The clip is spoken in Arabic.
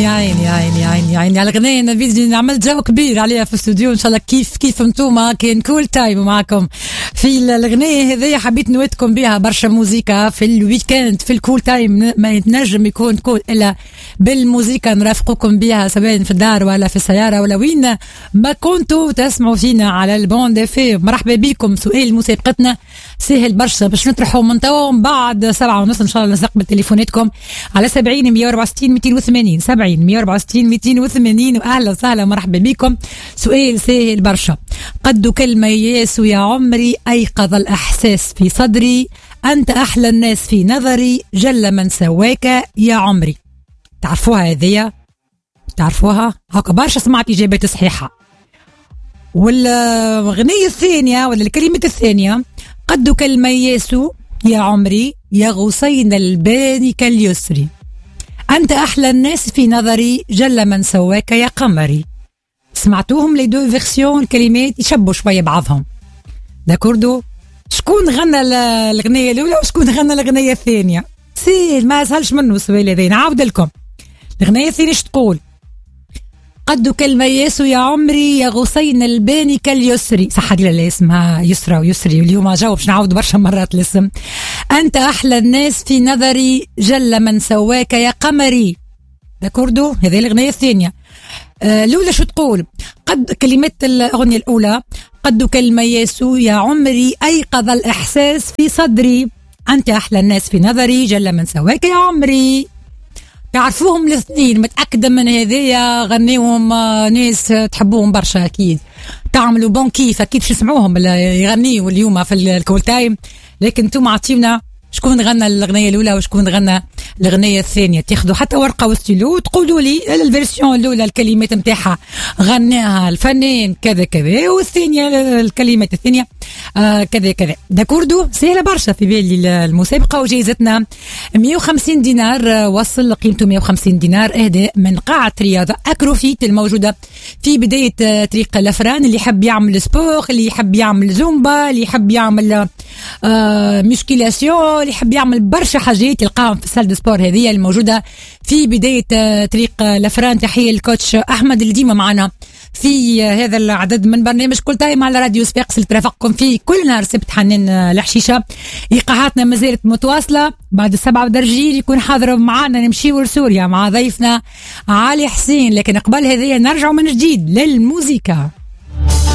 يا عيني يا عيني يا عيني يا عيني على الغنية. أنا فيديو عملت جو كبير عليها في الاستوديو، إن شاء الله كيف انتوما. كان كول تايم معكم في الغنية هذه، حبيت نويتكم بها برشا موسيقى في الويكند في الكول تايم. ما يتنجم يكون كول إلا بالموسيقى نرافقكم بها، سواء في الدار ولا في السيارة ولا وين ما كنتوا تسمعوا فينا على البون دي في. مرحبا بكم. سؤال مسابقتنا سهل برشا باش نطرحوا من توم بعد 7:30 إن شاء الله. نستقبل تليفوناتكم على 70 164 280 70 164 280. وأهلا وسهلا مرحبا بكم. سؤال سهل برشا. قد كلمة ياسو يا عمري أيقظ الأحساس في صدري، أنت أحلى الناس في نظري، جل من سواك يا عمري. تعرفوها هذية؟ تعرفوها؟ هكا برشا سمعت إجابات صحيحة. والغنية الثانية ولا الكلمة الثانية، قد كلمة ياسو يا عمري يا غصين الباني كاليسري، أنت أحلى الناس في نظري، جل من سواك يا قمري. سمعتوهم لي دو فيرسيون؟ الكلمات يشبوا شوية بعضهم. داكوردو؟ شكون غنى الغنية الأولى وشكون غنى الغنية الثانية؟ سيل ما أسهلش منه السؤال هذا. نعاود لكم الغنية الثانية تقول قد كلمة ياسو يا عمري يا غصين الباني كاليسري. صح هذه اللي اسمها يسرى ويسري، واليوم جاوبش نعاود برشا مرات الاسم. أنت أحلى الناس في نظري، جل من سواك يا قمري. داكوردو؟ هذه الأغنية الثانية. الأولى شو تقول؟ قد كلمة الأغنية الأولى قد كلمة ياسو يا عمري أيقظ الإحساس في صدري، أنت أحلى الناس في نظري، جل من سواك يا عمري. تعرفوهم الاثنين، متأكدة من هذيا. غنيهم ناس تحبوهم برشا أكيد، تعملوا بون كيف أكيد باش تسمعوهم يغنيوا اليوم في الكول تايم. لكن انتم عطيونا شكون غنى الأغنية الأولى وشكون غنى الأغنية الثانية. تاخذوا حتى ورقة وستيلو وتقولوا لي الفيرسيون الأولى الكلمات متاعها غناها الفنان كذا كذا، والثانية الكلمات الثانية كذا كذا. داكوردو؟ سهلة برشا. في بالي المسابقة وجائزتنا 150 دينار، وصل قيمته 150 دينار، إهداء من قاعة رياضة أكروفيت الموجودة في بداية طريق لافران. اللي يحب يعمل سبور، اللي يحب يعمل زومبا، اللي يحب يعمل ميسكيلاسيون، اللي يحب يعمل برشا حاجات يلقاهم في السال دو سبور هذه الموجودة في بداية طريق لافران. تحية الكوتش أحمد اللي ديما معنا في هذا العدد من برنامج كل تايم على راديو صفاقس اللي ترافقكم فيه كل نهار سبت. حنان الحشيشة. إيقاعاتنا ما زالت متواصلة. بعد 7 درجين يكون حاضر معنا نمشيو لسوريا مع ضيفنا علي حسين، لكن قبل هذه نرجع من جديد للموسيقى.